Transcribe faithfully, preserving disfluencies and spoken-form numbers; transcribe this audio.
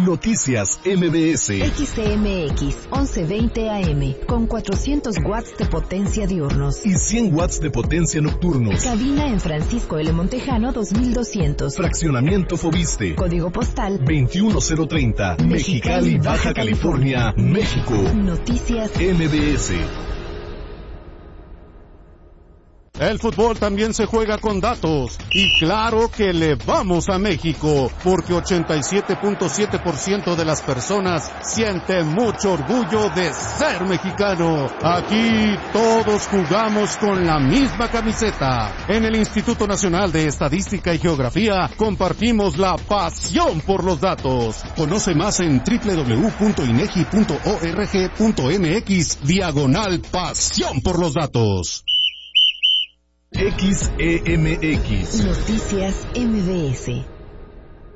Noticias M B S. X C M X once veinte A M con cuatrocientos watts de potencia diurnos y cien watts de potencia nocturnos. Cabina en Francisco L. Montejano dos mil doscientos. Fraccionamiento Fobiste. Código postal veintiuno cero treinta. Mexicali, Baja California, México. Noticias M B S. El fútbol también se juega con datos, y claro que le vamos a México, porque ochenta y siete punto siete por ciento de las personas siente mucho orgullo de ser mexicano. Aquí todos jugamos con la misma camiseta. En el Instituto Nacional de Estadística y Geografía compartimos la pasión por los datos. Conoce más en doble u doble u doble u punto inegi punto org punto mx diagonal pasión por los datos. X E M X. Noticias M B S.